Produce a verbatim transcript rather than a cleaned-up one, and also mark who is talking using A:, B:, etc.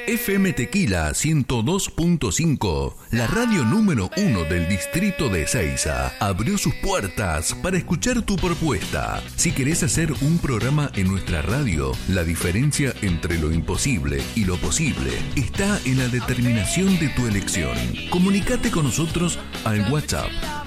A: F M Tequila ciento dos punto cinco, la radio número uno del distrito de Ezeiza, abrió sus puertas para escuchar tu propuesta. Si querés hacer un programa en nuestra radio, la diferencia entre lo imposible y lo posible está en la determinación de tu elección. Comunicate con nosotros al WhatsApp